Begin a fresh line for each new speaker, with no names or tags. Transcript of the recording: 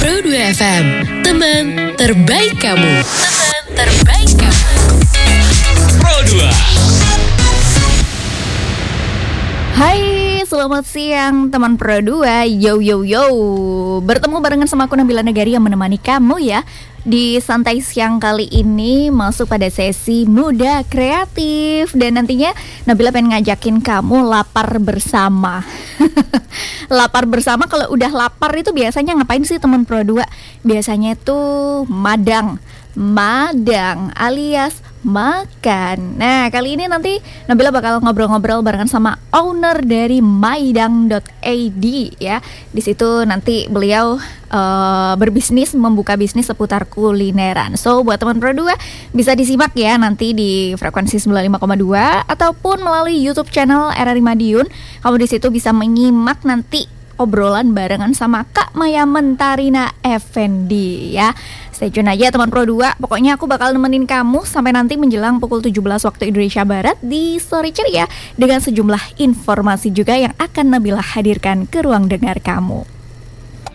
Pro 2 FM, teman terbaik kamu. Teman terbaik kamu.
Pro 2.
Hai, selamat siang teman Pro 2. Yo yo yo. Bertemu barengan sama aku Nabila Negari yang menemani kamu ya. Di santai siang kali ini masuk pada sesi muda kreatif. Dan nantinya Nabila pengen ngajakin kamu lapar bersama. Lapar bersama, kalau udah lapar itu biasanya ngapain sih teman Pro 2? Biasanya itu madang alias makan. Nah, kali ini nanti Nabila bakal ngobrol-ngobrol barengan sama owner dari maidang.id ya. Di situ nanti beliau berbisnis, membuka bisnis seputar kulineran. So, buat teman Pro 2 bisa disimak ya nanti di frekuensi 95,2 ataupun melalui YouTube channel RRI Madiun. Kamu di situ bisa menyimak nanti obrolan barengan sama Kak Maya Mentarina Effendi ya. Stay tune aja teman Pro 2. Pokoknya aku bakal nemenin kamu sampai nanti menjelang pukul 17 waktu Indonesia Barat di Sore Ceria dengan sejumlah informasi juga yang akan Nabila hadirkan ke ruang dengar kamu.